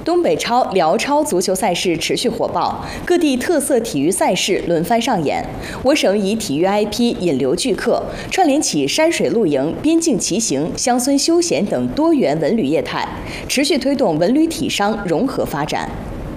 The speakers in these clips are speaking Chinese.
东北超、辽超足球赛事持续火爆，各地特色体育赛事轮番上演。我省以体育 IP 引流聚客，串联起山水露营、边境骑行、乡村休闲等多元文旅业态，持续推动文旅体商融合发展。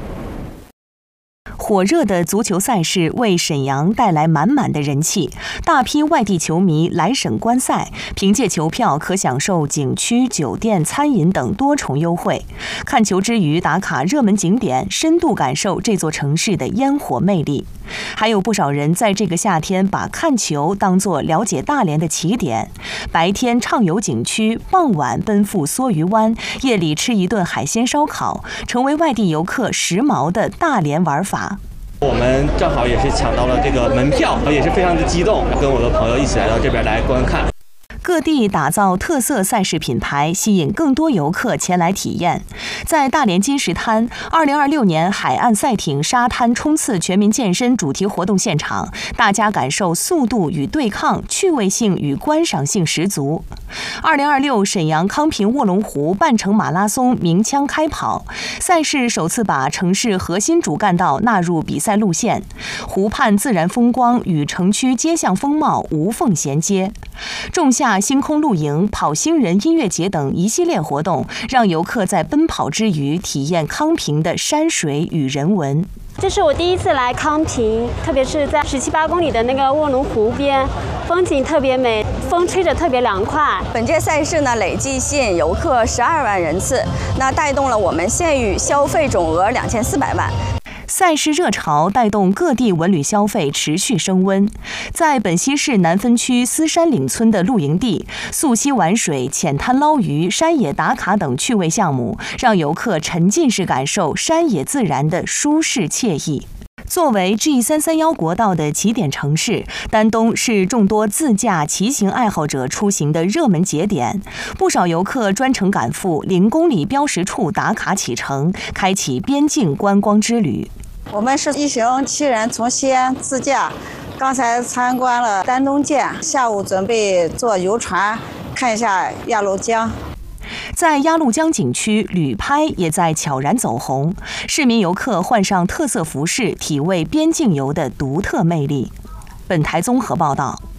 火热的足球赛事为沈阳带来满满的人气，大批外地球迷来省观赛，凭借球票可享受景区、酒店、餐饮等多重优惠。看球之余打卡热门景点，深度感受这座城市的烟火魅力。还有不少人在这个夏天把看球当作了解大连的起点，白天畅游景区，傍晚奔赴梭鱼湾，夜里吃一顿海鲜烧烤，成为外地游客时髦的大连玩法。 我们正好也是抢到了这个门票，也是非常的激动，跟我的朋友一起来到这边来观看。 各地打造特色赛事品牌，吸引更多游客前来体验。在大连金石滩，2026年海岸赛艇沙滩冲刺全民健身主题活动现场，大家感受速度与对抗，趣味性与观赏性十足。2026沈阳康平卧龙湖半程马拉松鸣枪开跑，赛事首次把城市核心主干道纳入比赛路线，湖畔自然风光与城区街巷风貌无缝衔接。仲夏星空露营、跑星人音乐节等一系列活动，让游客在奔跑之余体验康平的山水与人文。 这是我第一次来康平，特别是在17、8公里的那个卧龙湖边，风景特别美，风吹着特别凉快。 本届赛事呢，累计吸引游客12万人次，那带动了我们县域消费总额2400万。 赛事热潮带动各地文旅消费持续升温，在本溪市南分区思山岭村的露营地，溯溪玩水、浅滩捞鱼、山野打卡等趣味项目，让游客沉浸式感受山野自然的舒适惬意。作为 G331 国道的起点城市，丹东是众多自驾骑行爱好者出行的热门节点，不少游客专程赶赴0公里标识处打卡启程，开启边境观光之旅。 我们是一行7人从西安自驾，刚才参观了丹东舰，下午准备坐游船看一下鸭绿江。 在鸭绿江景区，旅拍也在悄然走红，市民游客换上特色服饰，体味边境游的独特魅力。本台综合报道。